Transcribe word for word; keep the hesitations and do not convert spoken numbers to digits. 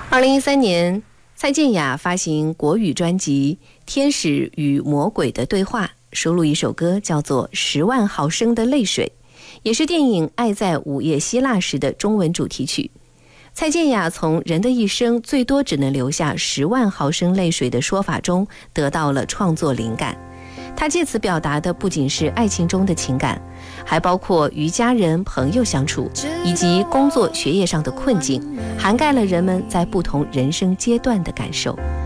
二零一三年，蔡健雅发行国语专辑《天使与魔鬼的对话》，收录一首歌叫做《十万毫升的泪水》，也是电影《爱在午夜希腊时》的中文主题曲。蔡健雅从人的一生最多只能流下十万毫升泪水的说法中得到了创作灵感。她借此表达的不仅是爱情中的情感，还包括与家人朋友相处，以及工作学业上的困境，涵盖了人们在不同人生阶段的感受。